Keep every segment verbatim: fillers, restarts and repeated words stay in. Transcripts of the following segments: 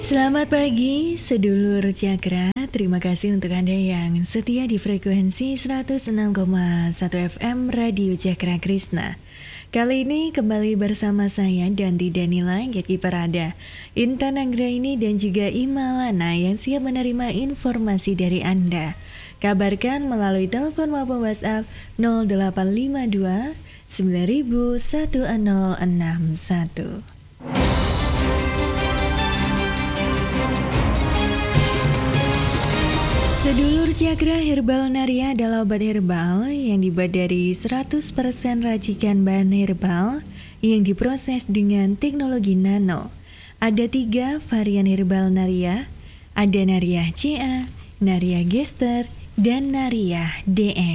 Selamat pagi, sedulur Cakra. Terima kasih untuk Anda yang setia di frekuensi seratus enam koma satu F M Radio Cakra Krishna. Kali ini kembali bersama saya Danti Danila, gatekeeper ada Intan Anggraini dan juga Imalana yang siap menerima informasi dari Anda. Kabarkan melalui telepon maupun WhatsApp nol delapan lima dua sembilan satu nol enam satu. Sedulur Cakra, Herbal Naria adalah obat herbal yang dibuat dari seratus persen racikan bahan herbal yang diproses dengan teknologi nano. Ada tiga varian Herbal Naria, ada Naria C A, Naria Gester, dan Naria D E.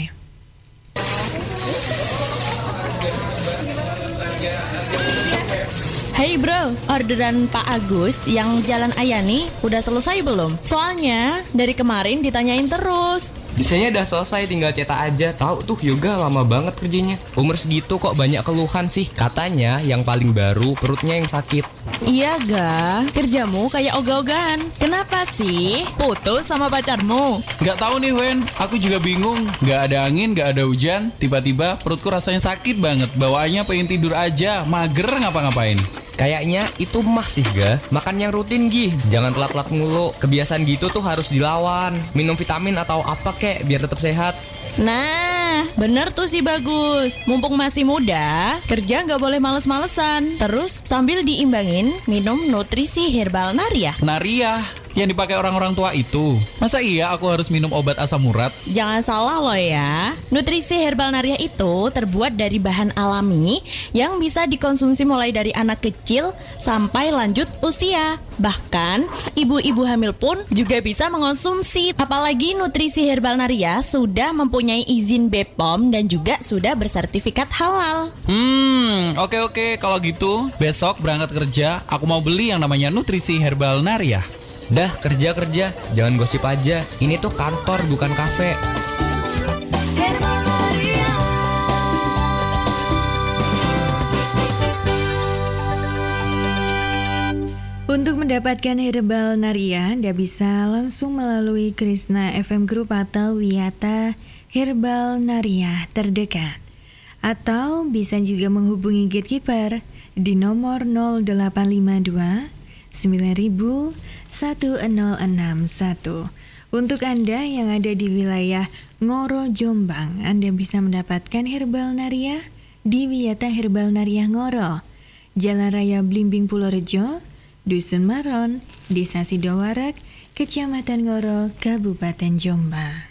Hey bro, orderan Pak Agus yang Jalan Ayani udah selesai belum? Soalnya dari kemarin ditanyain terus. Desainnya udah selesai, tinggal cetak aja. Tahu tuh yoga lama banget kerjanya. Umur segitu kok banyak keluhan sih. Katanya yang paling baru perutnya yang sakit. Iya ga, kerjamu kayak ogah-ogahan. Kenapa sih? Putus sama pacarmu? Gak tahu nih Wen, aku juga bingung. Gak ada angin, gak ada hujan. Tiba-tiba perutku rasanya sakit banget. Bawaannya pengen tidur aja, mager ngapa-ngapain. Kayaknya itu mah sih ga. Makan yang rutin Gih, jangan telat-telat mulu. Kebiasaan gitu tuh harus dilawan. Minum vitamin atau apa kek biar tetap sehat. Nah, bener tuh si Bagus. Mumpung masih muda, kerja gak boleh males-malesan. Terus sambil diimbangin, minum nutrisi Herbal Naria. Naria, yang dipakai orang-orang tua itu. Masa iya aku harus minum obat asam urat? Jangan salah loh ya. Nutrisi Herbal Naria itu terbuat dari bahan alami yang bisa dikonsumsi mulai dari anak kecil sampai lanjut usia. Bahkan ibu-ibu hamil pun juga bisa mengonsumsi. Apalagi nutrisi Herbal Naria sudah mempunyai izin B P O M dan juga sudah bersertifikat halal. Hmm, oke-oke. Kalau gitu besok berangkat kerja, aku mau beli yang namanya nutrisi Herbal Naria. Dah kerja-kerja, jangan gosip aja. Ini tuh kantor bukan kafe. Untuk mendapatkan Herbal Naria, Anda bisa langsung melalui Krishna F M Group atau Wiyata Herbal Naria terdekat. Atau bisa juga menghubungi gatekeeper di nomor nol delapan lima dua sembilan satu nol enam satu. Untuk Anda yang ada di wilayah Ngoro Jombang, Anda bisa mendapatkan Herbal Naria di Wiyata Herbal Naria Ngoro, Jalan Raya Blimbing Purworejo, Dusun Maron, Desa Sidowarak, Kecamatan Ngoro, Kabupaten Jombang.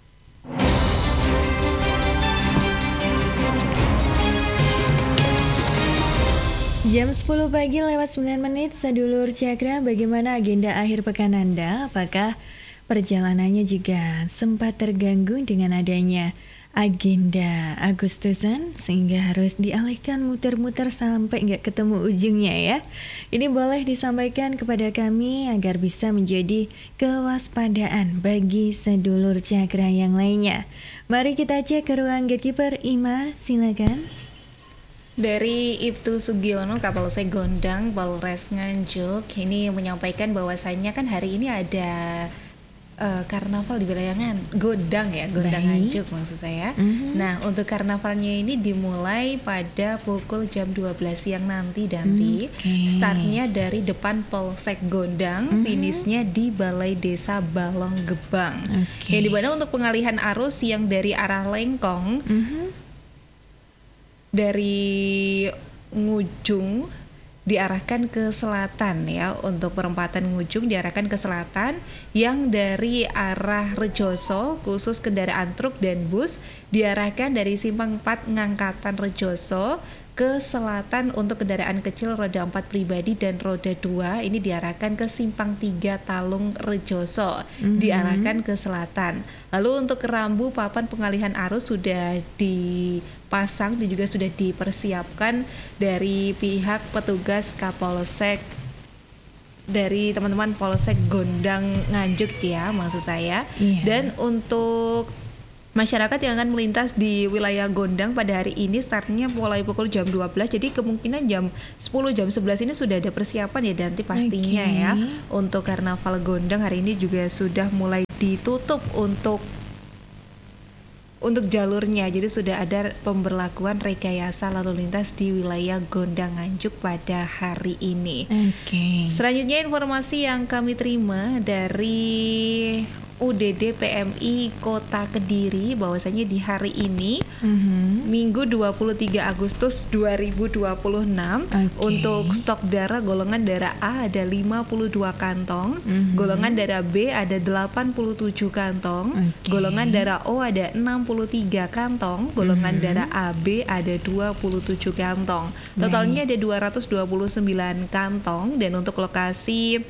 Jam sepuluh pagi lewat sembilan menit, sedulur Cakra, bagaimana agenda akhir pekan Anda? Apakah perjalanannya juga sempat terganggu dengan adanya agenda Agustusan sehingga harus dialihkan muter-muter sampai nggak ketemu ujungnya ya? Ini boleh disampaikan kepada kami agar bisa menjadi kewaspadaan bagi sedulur Cakra yang lainnya. Mari kita cek ke ruang gatekeeper. Ima, silakan. Dari Ibtu Sugiono, Kapolsek Gondang, Polres Nganjuk, ini menyampaikan bahwasannya kan hari ini ada uh, karnaval di wilayah Gondang ya, Gondang Nganjuk maksud saya. Mm-hmm. Nah, untuk karnavalnya ini dimulai pada pukul jam dua belas siang nanti, Danti. Okay. Startnya dari depan Polsek Gondang, mm-hmm. finishnya di Balai Desa Balong Gebang. Okay. Yang dimana untuk pengalihan arus yang dari arah Lengkong, mm-hmm. dari Ngujung diarahkan ke selatan ya. Untuk perempatan Ngujung diarahkan ke selatan. Yang dari arah Rejoso khusus kendaraan truk dan bus diarahkan dari simpang empat Ngangkatan Rejoso ke selatan. Untuk kendaraan kecil roda empat pribadi dan roda dua ini diarahkan ke simpang tiga Talung Rejoso, mm-hmm. diarahkan ke selatan. Lalu untuk rambu papan pengalihan arus sudah dipasang dan juga sudah dipersiapkan dari pihak petugas Kapolsek, dari teman-teman Polsek Gondang Nganjuk ya maksud saya. Yeah. Dan untuk Masyarakat yang akan melintas di wilayah Gondang pada hari ini startnya mulai pukul jam dua belas, jadi kemungkinan jam sepuluh, jam sebelas ini sudah ada persiapan ya Danti pastinya Okay. ya. Untuk Karnaval Gondang hari ini juga sudah mulai ditutup untuk untuk jalurnya, jadi sudah ada pemberlakuan rekayasa lalu lintas di wilayah Gondang Nganjuk pada hari ini. Oke. Selanjutnya informasi yang kami terima dari U D D P M I Kota Kediri bahwasanya di hari ini Mhm. Minggu dua puluh tiga Agustus dua ribu dua puluh enam Oke. untuk stok darah golongan darah A ada lima puluh dua kantong, Mhm. golongan darah B ada delapan puluh tujuh kantong, Oke. golongan darah O ada enam puluh tiga kantong, golongan Mhm. darah A B ada dua puluh tujuh kantong. Totalnya ada dua ratus dua puluh sembilan kantong, dan untuk lokasi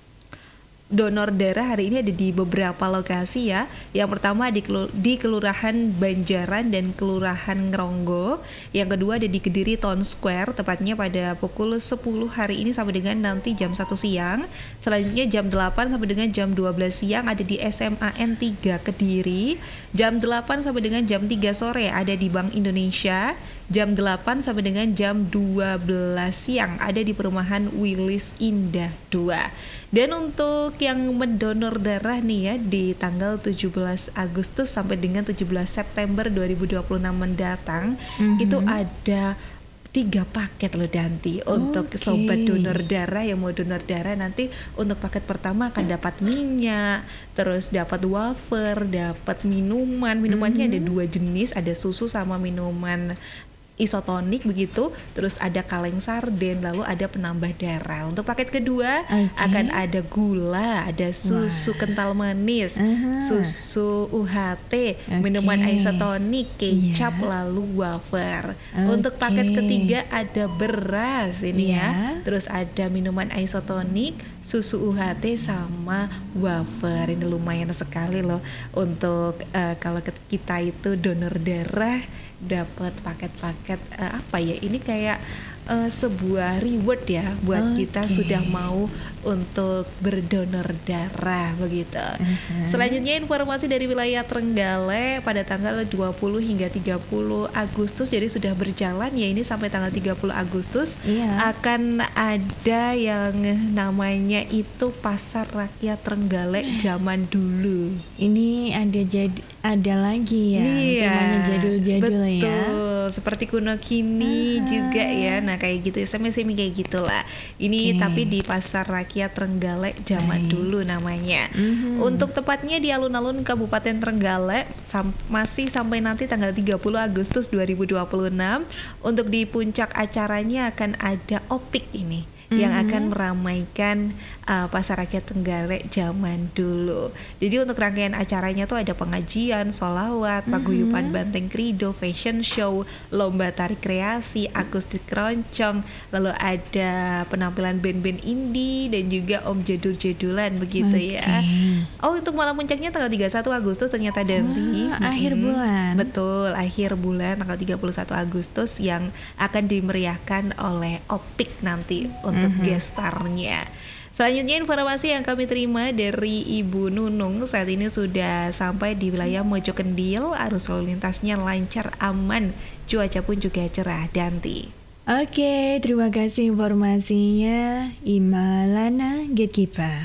donor darah hari ini ada di beberapa lokasi ya. Yang pertama di, kelu- di Kelurahan Banjaran dan Kelurahan Ngeronggo. Yang kedua ada di Kediri Town Square, tepatnya pada pukul sepuluh hari ini sampai dengan nanti jam satu siang. Selanjutnya jam delapan sampai dengan jam dua belas siang ada di S M A N tiga Kediri. Jam delapan sampai dengan jam tiga sore ada di Bank Indonesia. Jam delapan sampai dengan jam dua belas siang ada di Perumahan Willis Indah dua. Dan untuk yang mendonor darah nih ya, di tanggal tujuh belas Agustus sampai dengan tujuh belas September dua ribu dua puluh enam mendatang, Mhm. itu ada tiga paket loh Danti untuk Oke. sobat donor darah yang mau donor darah. Nanti untuk paket pertama akan dapat minyak, terus dapat wafer, dapat minuman. Minumannya ada dua jenis, ada susu sama minuman isotonik begitu, terus ada kaleng sarden, lalu ada penambah darah. Untuk paket kedua Oke. akan ada gula, ada susu Wah. kental manis, Aha. susu U H T, Oke. minuman isotonik, kecap, Iya. lalu wafer. Untuk Oke. paket ketiga ada beras ini ya, Iya. terus ada minuman isotonik, susu U H T sama wafer. Ini lumayan sekali loh untuk eh, kalau ke- kita itu donor darah dapat paket-paket eh, apa ya, ini kayak eh, sebuah reward ya buat kita Oke. sudah mau untuk berdonor darah begitu. Mhm. Selanjutnya informasi dari wilayah Trenggalek pada tanggal dua puluh hingga tiga puluh Agustus, jadi sudah berjalan ya ini sampai tanggal tiga puluh Agustus. Iya. Akan ada yang namanya itu Pasar Rakyat Trenggalek zaman dulu. Ini ada jadi ada lagi ya, temanya jadul-jadul ya. Betul, seperti kuno kini Ah. juga ya. Nah kayak gitu, semi-semi kayak gitulah. Ini Oke. tapi di Pasar Rakyat Trenggalek zaman Baik. dulu namanya. Mhm. Untuk tepatnya di alun-alun Kabupaten Trenggalek sam- masih sampai nanti tanggal tiga puluh Agustus dua ribu dua puluh enam. Untuk di puncak acaranya akan ada opik ini yang Mhm. akan meramaikan uh, Pasar Rakyat Trenggalek zaman dulu. Jadi untuk rangkaian acaranya tuh ada pengajian, sholawat, paguyuban banteng krido, fashion show, lomba tari kreasi, akustik keroncong, lalu ada penampilan band-band indie dan juga om jadul-jadulan begitu ya. Oke. Oh, untuk malam puncaknya tanggal tiga puluh satu Agustus ternyata Danti. Wah, akhir Mm-mm. bulan. Betul, akhir bulan tanggal tiga puluh satu Agustus yang akan dimeriahkan oleh Opik nanti untuk gestarnya. Selanjutnya informasi yang kami terima dari Ibu Nunung, saat ini sudah sampai di wilayah Mojokendil, arus lalu lintasnya lancar, aman, cuaca pun juga cerah Danti. Oke, terima kasih informasinya Imalana Gatekeeper.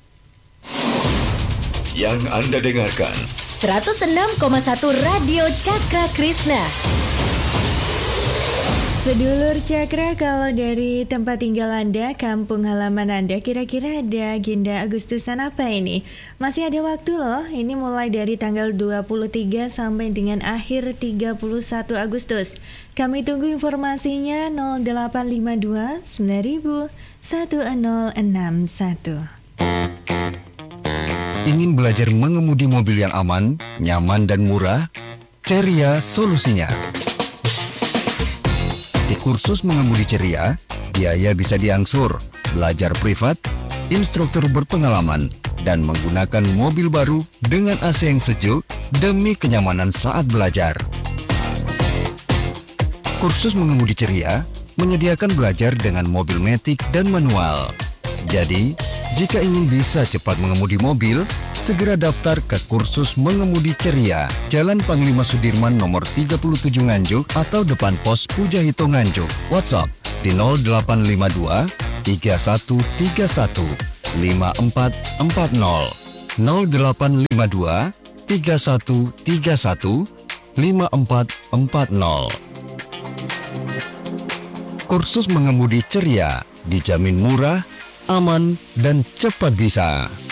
Yang Anda dengarkan seratus enam koma satu Radio Cakra Krishna. Sedulur Cakra, kalau dari tempat tinggal Anda, kampung halaman Anda, kira-kira ada agenda Agustusan apa ini? Masih ada waktu loh, ini mulai dari tanggal dua puluh tiga sampai dengan akhir tiga puluh satu Agustus. Kami tunggu informasinya nol delapan lima dua sembilan nol satu nol enam satu. ingin belajar mengemudi mobil yang aman, nyaman dan murah? Ceria solusinya. Di kursus mengemudi Ceria, biaya bisa diangsur, belajar privat, instruktur berpengalaman, dan menggunakan mobil baru dengan A C yang sejuk demi kenyamanan saat belajar. Kursus mengemudi Ceria menyediakan belajar dengan mobil matic dan manual. Jadi, jika ingin bisa cepat mengemudi mobil, Segera daftar ke kursus mengemudi ceria, Jalan Panglima Sudirman nomor tiga puluh tujuh Nganjuk atau depan pos Pujahito Nganjuk. WhatsApp di nol delapan lima dua tiga satu tiga satu lima empat empat nol nol delapan lima dua tiga satu tiga satu lima empat empat nol. Kursus mengemudi ceria dijamin murah, aman, dan cepat bisa.